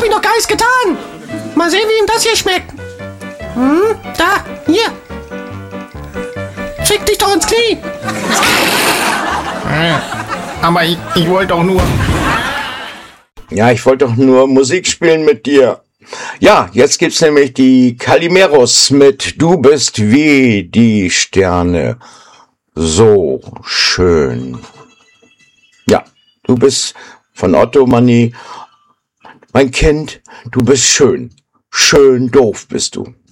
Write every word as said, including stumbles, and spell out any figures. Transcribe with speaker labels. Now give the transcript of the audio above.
Speaker 1: ihm doch gar nichts getan. Mal sehen, wie ihm das hier schmeckt. Hm, da, hier. Fick dich doch ins Knie.
Speaker 2: Aber ich, ich wollte doch nur...
Speaker 3: Ja, ich wollte doch nur Musik spielen mit dir. Ja, jetzt gibt's nämlich die Calimeros mit Du bist wie die Sterne. So schön. Ja, du bist von Otto Manni. Mein Kind, du bist schön. Schön doof bist du.